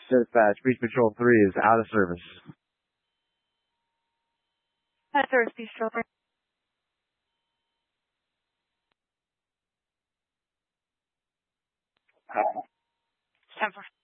Dispatch, Beach Patrol 3 is out of service. Out of service, Beach Patrol 3. 10-4.